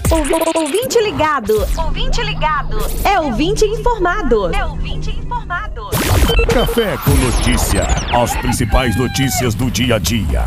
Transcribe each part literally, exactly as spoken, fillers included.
Ouvinte ligado. Ouvinte ligado. É ouvinte informado. É ouvinte informado. Café com notícia. As principais notícias do dia a dia.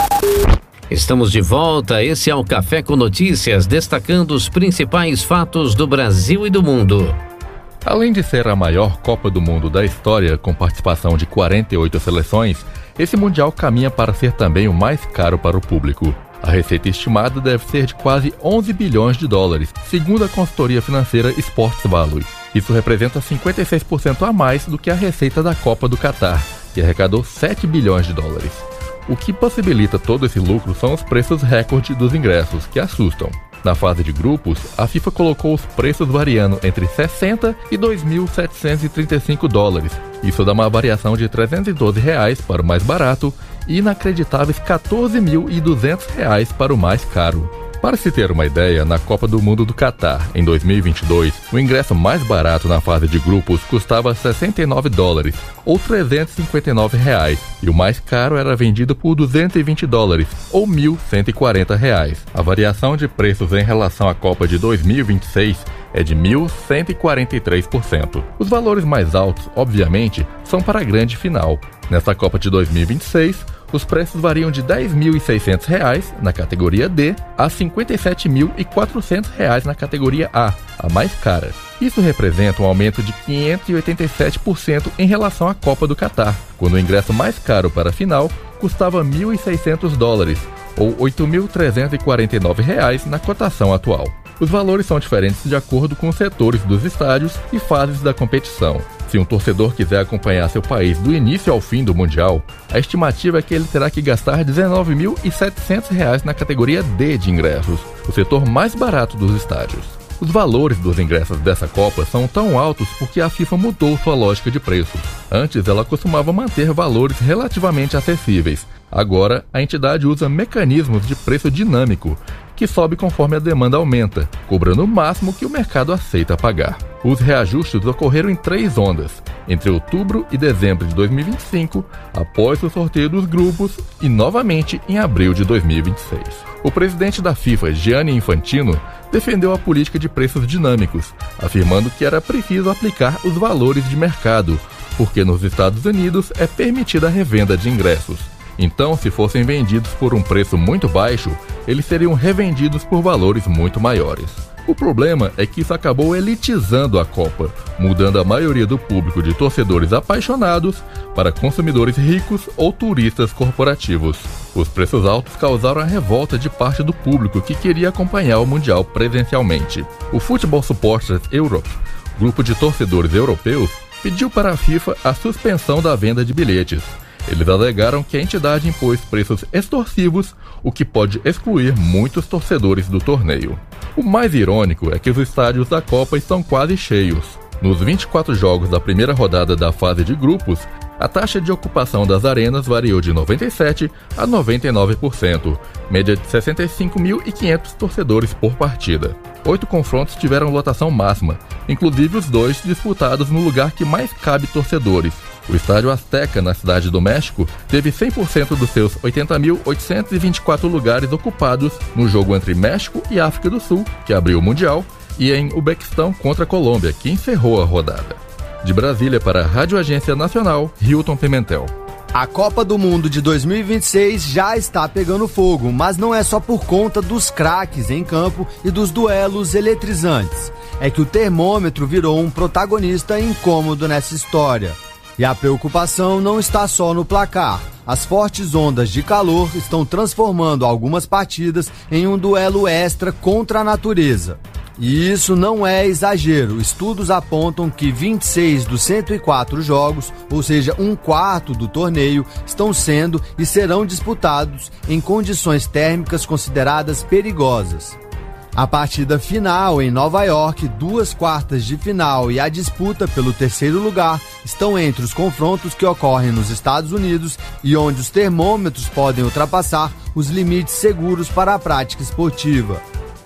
Estamos de volta. Esse é o Café com Notícias, destacando os principais fatos do Brasil e do mundo. Além de ser a maior Copa do Mundo da história, com participação de quarenta e oito seleções, esse Mundial caminha para ser também o mais caro para o público. A receita estimada deve ser de quase onze bilhões de dólares, segundo a consultoria financeira Sports Value. Isso representa cinquenta e seis por cento a mais do que a receita da Copa do Catar, que arrecadou sete bilhões de dólares. O que possibilita todo esse lucro são os preços recorde dos ingressos, que assustam. Na fase de grupos, a FIFA colocou os preços variando entre sessenta e dois mil setecentos e trinta e cinco dólares. Isso dá uma variação de trezentos e doze reais para o mais barato e inacreditáveis quatorze mil e duzentos reais para o mais caro. Para se ter uma ideia, na Copa do Mundo do Catar, em dois mil e vinte e dois, o ingresso mais barato na fase de grupos custava sessenta e nove dólares, ou trezentos e cinquenta e nove reais, e o mais caro era vendido por duzentos e vinte dólares, ou mil cento e quarenta reais. A variação de preços em relação à Copa de dois mil e vinte e seis é de mil cento e quarenta e três por cento. Os valores mais altos, obviamente, são para a grande final. Nesta Copa de dois mil e vinte e seis, os preços variam de dez mil e seiscentos reais na categoria D a cinquenta e sete mil e quatrocentos reais na categoria A, a mais cara. Isso representa um aumento de quinhentos e oitenta e sete por cento em relação à Copa do Catar, quando o ingresso mais caro para a final custava mil e seiscentos dólares, ou oito mil trezentos e quarenta e nove reais na cotação atual. Os valores são diferentes de acordo com os setores dos estádios e fases da competição. Se um torcedor quiser acompanhar seu país do início ao fim do Mundial, a estimativa é que ele terá que gastar dezenove mil e setecentos reais na categoria D de ingressos, o setor mais barato dos estádios. Os valores dos ingressos dessa Copa são tão altos porque a FIFA mudou sua lógica de preços. Antes, ela costumava manter valores relativamente acessíveis. Agora, a entidade usa mecanismos de preço dinâmico, que sobe conforme a demanda aumenta, cobrando o máximo que o mercado aceita pagar. Os reajustes ocorreram em três ondas, entre outubro e dezembro de dois mil e vinte e cinco, após o sorteio dos grupos, e novamente em abril de dois mil e vinte e seis. O presidente da FIFA, Gianni Infantino, defendeu a política de preços dinâmicos, afirmando que era preciso aplicar os valores de mercado, porque nos Estados Unidos é permitida a revenda de ingressos. Então, se fossem vendidos por um preço muito baixo, eles seriam revendidos por valores muito maiores. O problema é que isso acabou elitizando a Copa, mudando a maioria do público de torcedores apaixonados para consumidores ricos ou turistas corporativos. Os preços altos causaram a revolta de parte do público que queria acompanhar o Mundial presencialmente. O Football Supporters Europe, grupo de torcedores europeus, pediu para a FIFA a suspensão da venda de bilhetes. Eles alegaram que a entidade impôs preços extorsivos, o que pode excluir muitos torcedores do torneio. O mais irônico é que os estádios da Copa estão quase cheios. Nos vinte e quatro jogos da primeira rodada da fase de grupos, a taxa de ocupação das arenas variou de noventa e sete por cento a noventa e nove por cento, média de sessenta e cinco mil e quinhentos torcedores por partida. Oito confrontos tiveram lotação máxima, inclusive os dois disputados no lugar que mais cabe torcedores. O Estádio Azteca, na Cidade do México, teve cem por cento dos seus oitenta mil oitocentos e vinte e quatro lugares ocupados no jogo entre México e África do Sul, que abriu o Mundial, e em Uzbequistão contra a Colômbia, que encerrou a rodada. De Brasília para a Rádio Agência Nacional, Hilton Pimentel. A Copa do Mundo de dois mil e vinte e seis já está pegando fogo, mas não é só por conta dos craques em campo e dos duelos eletrizantes. É que o termômetro virou um protagonista incômodo nessa história. E a preocupação não está só no placar. As fortes ondas de calor estão transformando algumas partidas em um duelo extra contra a natureza. E isso não é exagero. Estudos apontam que vinte e seis dos cento e quatro jogos, ou seja, um quarto do torneio, estão sendo e serão disputados em condições térmicas consideradas perigosas. A partida final em Nova York, duas quartas de final e a disputa pelo terceiro lugar estão entre os confrontos que ocorrem nos Estados Unidos e onde os termômetros podem ultrapassar os limites seguros para a prática esportiva.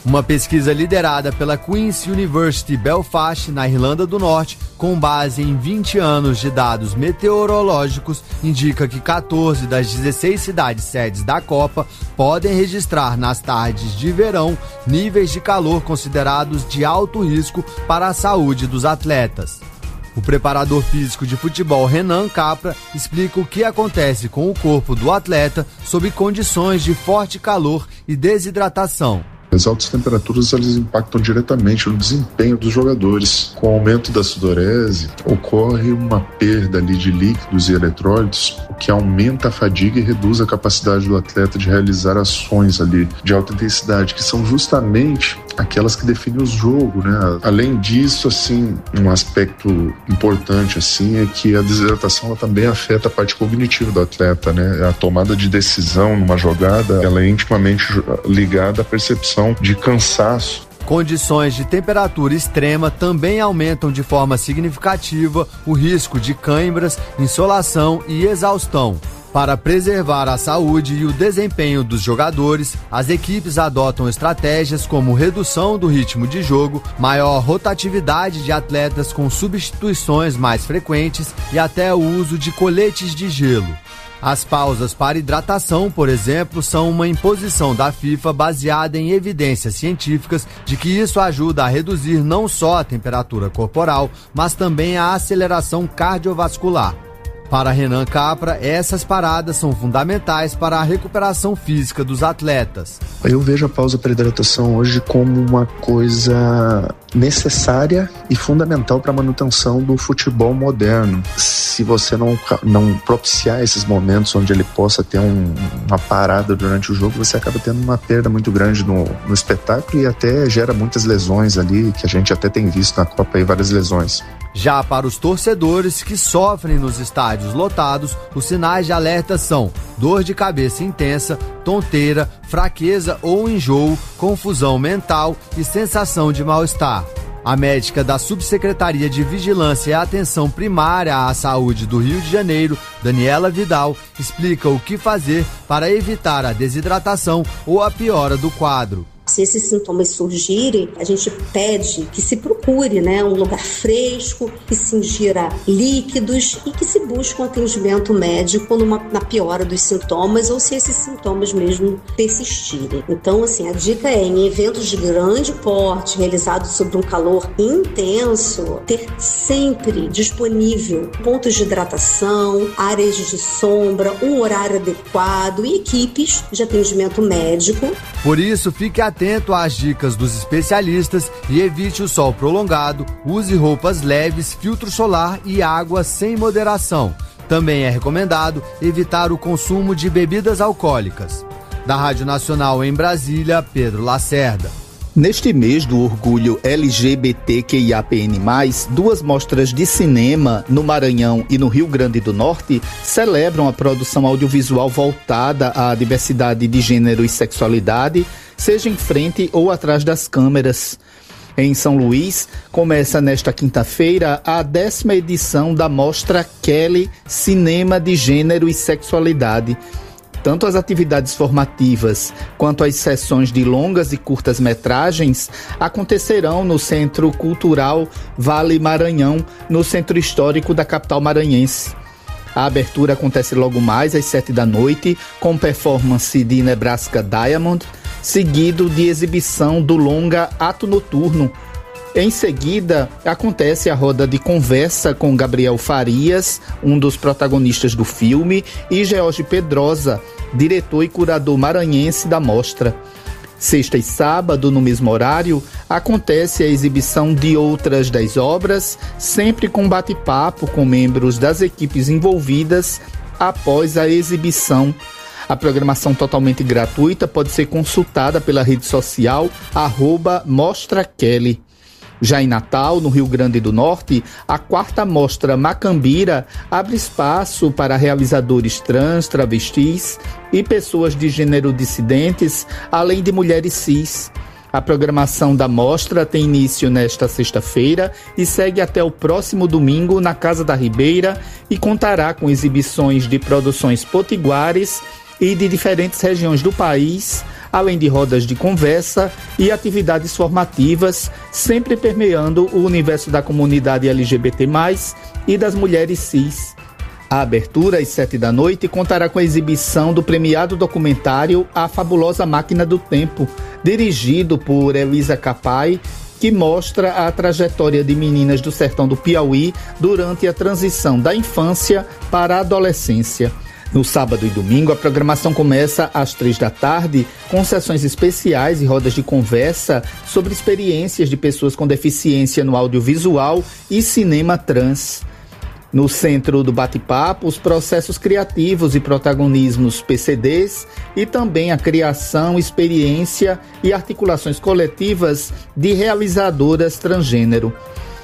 Uma pesquisa liderada pela Queen's University Belfast, na Irlanda do Norte, com base em vinte anos de dados meteorológicos, indica que quatorze das dezesseis cidades sedes da Copa podem registrar nas tardes de verão níveis de calor considerados de alto risco para a saúde dos atletas. O preparador físico de futebol Renan Capra explica o que acontece com o corpo do atleta sob condições de forte calor e desidratação. As altas temperaturas elas impactam diretamente no desempenho dos jogadores. Com o aumento da sudorese, ocorre uma perda ali de líquidos e eletrólitos, o que aumenta a fadiga e reduz a capacidade do atleta de realizar ações ali de alta intensidade, que são justamente aquelas que definem o jogo, né? Além disso, assim, um aspecto importante assim é que a desidratação ela também afeta a parte cognitiva do atleta, né? A tomada de decisão numa jogada, ela é intimamente ligada à percepção de cansaço. Condições de temperatura extrema também aumentam de forma significativa o risco de cãibras, insolação e exaustão. Para preservar a saúde e o desempenho dos jogadores, as equipes adotam estratégias como redução do ritmo de jogo, maior rotatividade de atletas com substituições mais frequentes e até o uso de coletes de gelo. As pausas para hidratação, por exemplo, são uma imposição da FIFA baseada em evidências científicas de que isso ajuda a reduzir não só a temperatura corporal, mas também a aceleração cardiovascular. Para Renan Capra, essas paradas são fundamentais para a recuperação física dos atletas. Eu vejo a pausa para hidratação hoje como uma coisa necessária e fundamental para a manutenção do futebol moderno. Se você não, não propiciar esses momentos onde ele possa ter um, uma parada durante o jogo, você acaba tendo uma perda muito grande no, no espetáculo e até gera muitas lesões ali, que a gente até tem visto na Copa aí, várias lesões. Já para os torcedores que sofrem nos estádios lotados, os sinais de alerta são dor de cabeça intensa, tonteira, fraqueza ou enjoo, confusão mental e sensação de mal-estar. A médica da Subsecretaria de Vigilância e Atenção Primária à Saúde do Rio de Janeiro, Daniela Vidal, explica o que fazer para evitar a desidratação ou a piora do quadro. Se esses sintomas surgirem, a gente pede que se procure, né, um lugar fresco, que se ingira líquidos e que se busque um atendimento médico numa, na piora dos sintomas ou se esses sintomas mesmo persistirem. Então, assim, a dica é, em eventos de grande porte, realizados sob um calor intenso, ter sempre disponível pontos de hidratação, áreas de sombra, um horário adequado e equipes de atendimento médico. Por isso, fique atento Atento às dicas dos especialistas e evite o sol prolongado, use roupas leves, filtro solar e água sem moderação. Também é recomendado evitar o consumo de bebidas alcoólicas. Da Rádio Nacional em Brasília, Pedro Lacerda. Neste mês do orgulho L G B T Q I A P N mais, duas mostras de cinema no Maranhão e no Rio Grande do Norte celebram a produção audiovisual voltada à diversidade de gênero e sexualidade, seja em frente ou atrás das câmeras. Em São Luís, começa nesta quinta-feira a décima edição da Mostra Kelly Cinema de Gênero e Sexualidade. Tanto as atividades formativas quanto as sessões de longas e curtas metragens acontecerão no Centro Cultural Vale Maranhão, no Centro Histórico da capital maranhense. A abertura acontece logo mais às sete da noite, com performance de Nebraska Diamond, seguido de exibição do longa Ato Noturno. Em seguida, acontece a roda de conversa com Gabriel Farias, um dos protagonistas do filme, e George Pedrosa, diretor e curador maranhense da mostra. Sexta e sábado, no mesmo horário, acontece a exibição de outras dez obras, sempre com bate-papo com membros das equipes envolvidas após a exibição. A programação totalmente gratuita pode ser consultada pela rede social arroba Mostra Kelly. Já em Natal, no Rio Grande do Norte, a quarta mostra Macambira abre espaço para realizadores trans, travestis e pessoas de gênero dissidentes, além de mulheres cis. A programação da mostra tem início nesta sexta-feira e segue até o próximo domingo na Casa da Ribeira e contará com exibições de produções potiguares e de diferentes regiões do país, além de rodas de conversa e atividades formativas, sempre permeando o universo da comunidade L G B T mais, e das mulheres cis. A abertura, às sete da noite, contará com a exibição do premiado documentário A Fabulosa Máquina do Tempo, dirigido por Elisa Capai, que mostra a trajetória de meninas do sertão do Piauí durante a transição da infância para a adolescência. No sábado e domingo, a programação começa às três da tarde, com sessões especiais e rodas de conversa sobre experiências de pessoas com deficiência no audiovisual e cinema trans. No centro do bate-papo, os processos criativos e protagonismos P C Ds e também a criação, experiência e articulações coletivas de realizadoras transgênero.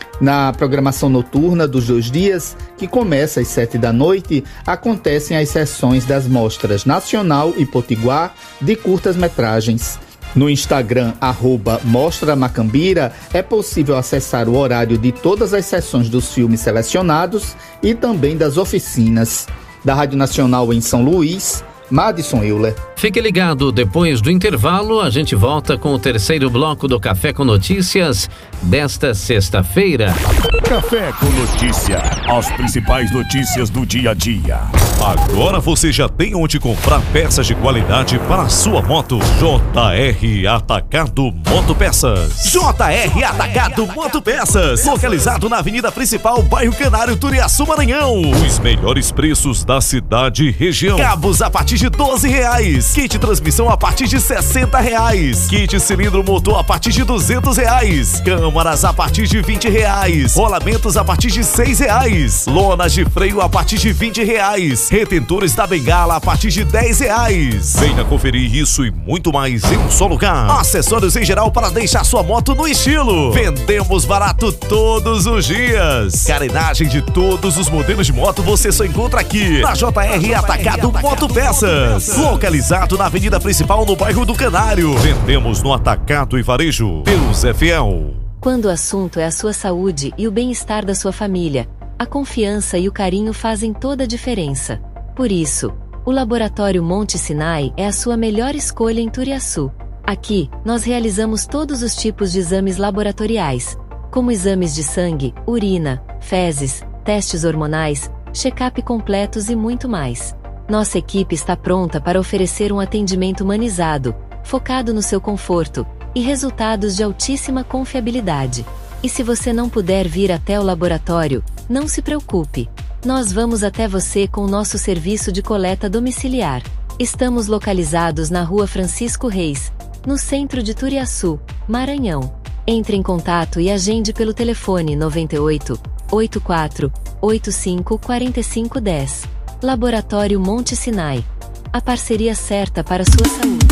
Na programação noturna dos dois dias, que começa às sete da noite, acontecem as sessões das mostras Nacional e Potiguar de curtas-metragens. No Instagram, arroba Mostra Macambira, é possível acessar o horário de todas as sessões dos filmes selecionados e também das oficinas. Da Rádio Nacional em São Luís, Madison Euler. Fique ligado, depois do intervalo a gente volta com o terceiro bloco do Café com Notícias desta sexta-feira. Café com Notícia, as principais notícias do dia a dia. Agora você já tem onde comprar peças de qualidade para a sua moto. J R Atacado Motopeças. J R Atacado Motopeças, localizado na Avenida Principal, bairro Canário, Turiaçu, Maranhão. Os melhores preços da cidade e região. Cabos a partir de doze reais. Kit transmissão a partir de sessenta reais. Kit cilindro motor a partir de duzentos reais. Câmaras a partir de vinte reais. Rolamentos a partir de seis reais. Lonas de freio a partir de vinte reais. Retentores da bengala a partir de dez reais. Venha conferir isso e muito mais em um só lugar. Acessórios em geral para deixar sua moto no estilo. Vendemos barato todos os dias. Carenagem de todos os modelos de moto você só encontra aqui na J R Atacado Motopeças. Localizado na Avenida Principal, no bairro do Canário. Vendemos no atacado e varejo. Deus é fiel. Quando o assunto é a sua saúde e o bem-estar da sua família, a confiança e o carinho fazem toda a diferença. Por isso, o Laboratório Monte Sinai é a sua melhor escolha em Turiaçu. Aqui, nós realizamos todos os tipos de exames laboratoriais, como exames de sangue, urina, fezes, testes hormonais, check-up completos e muito mais. Nossa equipe está pronta para oferecer um atendimento humanizado, focado no seu conforto, e resultados de altíssima confiabilidade. E se você não puder vir até o laboratório, não se preocupe. Nós vamos até você com o nosso serviço de coleta domiciliar. Estamos localizados na Rua Francisco Reis, no centro de Turiaçu, Maranhão. Entre em contato e agende pelo telefone noventa e oito, oitenta e quatro, oitenta e cinco, quarenta e cinco dez. Laboratório Monte Sinai. A parceria certa para a sua saúde.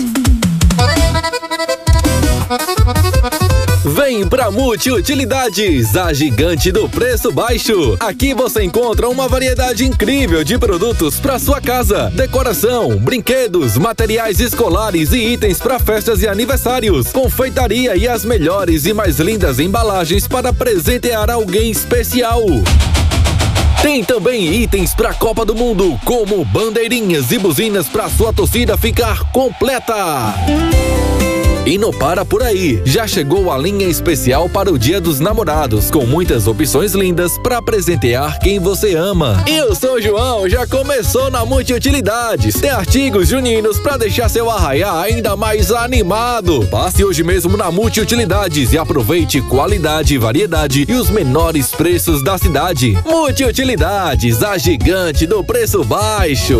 Vem pra Multiutilidades, a gigante do preço baixo. Aqui você encontra uma variedade incrível de produtos para sua casa, decoração, brinquedos, materiais escolares e itens para festas e aniversários, confeitaria e as melhores e mais lindas embalagens para presentear alguém especial. Tem também itens para a Copa do Mundo, como bandeirinhas e buzinas para sua torcida ficar completa. E não para por aí, já chegou a linha especial para o Dia dos Namorados, com muitas opções lindas para presentear quem você ama. E o São João já começou na Multiutilidades. Tem artigos juninos para deixar seu arraiá ainda mais animado. Passe hoje mesmo na Multiutilidades e aproveite qualidade, variedade e os menores preços da cidade. Multiutilidades, a gigante do preço baixo.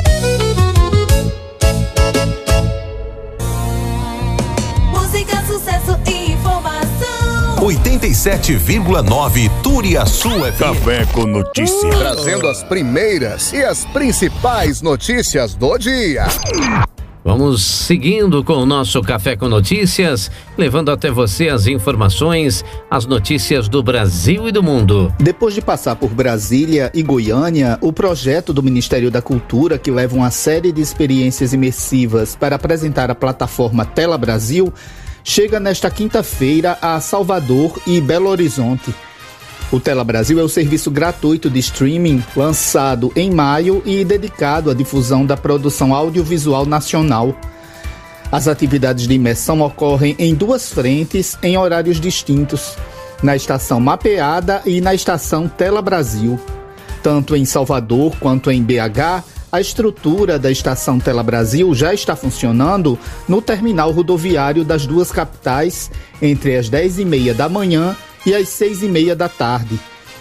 Sucesso e informação. oitenta e sete vírgula nove Turiaçu F M. Café com Notícia. Trazendo as primeiras e as principais notícias do dia. Vamos seguindo com o nosso Café com Notícias, levando até você as informações, as notícias do Brasil e do mundo. Depois de passar por Brasília e Goiânia, o projeto do Ministério da Cultura, que leva uma série de experiências imersivas para apresentar a plataforma Tela Brasil, chega nesta quinta-feira a Salvador e Belo Horizonte. O Tela Brasil é o serviço gratuito de streaming lançado em maio e dedicado à difusão da produção audiovisual nacional. As atividades de imersão ocorrem em duas frentes em horários distintos, na estação Mapeada e na estação Tela Brasil. Tanto em Salvador quanto em B H, a estrutura da estação Tela Brasil já está funcionando no terminal rodoviário das duas capitais entre as dez e meia da manhã e as seis e meia da tarde.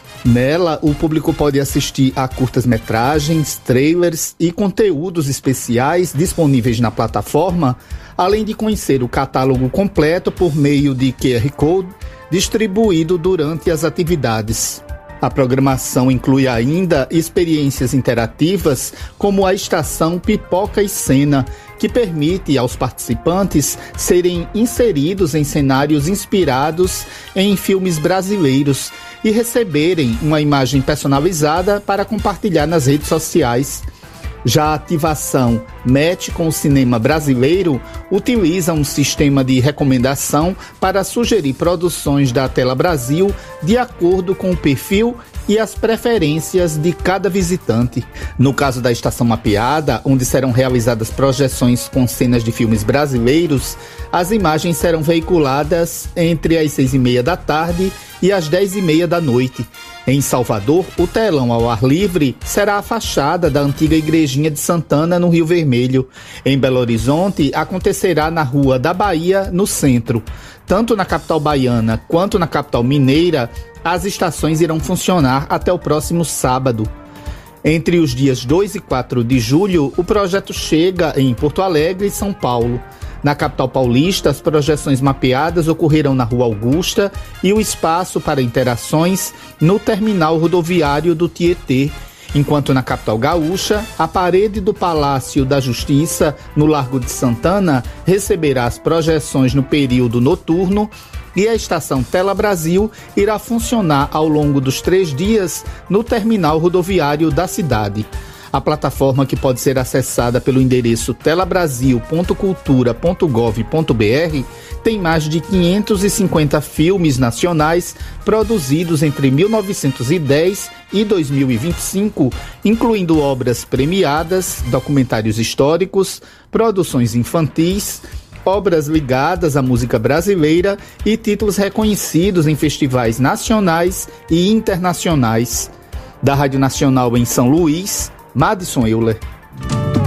Nela, o público pode assistir a curtas-metragens, trailers e conteúdos especiais disponíveis na plataforma, além de conhecer o catálogo completo por meio de Q R Code distribuído durante as atividades. A programação inclui ainda experiências interativas como a estação Pipoca e Cena, que permite aos participantes serem inseridos em cenários inspirados em filmes brasileiros e receberem uma imagem personalizada para compartilhar nas redes sociais. Já a ativação Match com o Cinema Brasileiro utiliza um sistema de recomendação para sugerir produções da Tela Brasil de acordo com o perfil e as preferências de cada visitante. No caso da estação Mapeada, onde serão realizadas projeções com cenas de filmes brasileiros, as imagens serão veiculadas entre as seis e meia da tarde e as dez e meia da noite. Em Salvador, o telão ao ar livre será a fachada da antiga igrejinha de Santana, no Rio Vermelho. Em Belo Horizonte, acontecerá na Rua da Bahia, no centro. Tanto na capital baiana quanto na capital mineira, as estações irão funcionar até o próximo sábado. Entre os dias dois e quatro de julho, o projeto chega em Porto Alegre e São Paulo. Na capital paulista, as projeções mapeadas ocorrerão na Rua Augusta e o espaço para interações no terminal rodoviário do Tietê, enquanto na capital gaúcha, a parede do Palácio da Justiça, no Largo de Santana, receberá as projeções no período noturno e a estação Tela Brasil irá funcionar ao longo dos três dias no terminal rodoviário da cidade. A plataforma, que pode ser acessada pelo endereço telabrasil ponto cultura ponto gov ponto br, tem mais de quinhentos e cinquenta filmes nacionais produzidos entre mil novecentos e dez e dois mil e vinte e cinco, incluindo obras premiadas, documentários históricos, produções infantis, obras ligadas à música brasileira e títulos reconhecidos em festivais nacionais e internacionais. Da Rádio Nacional em São Luís, Madison Euler.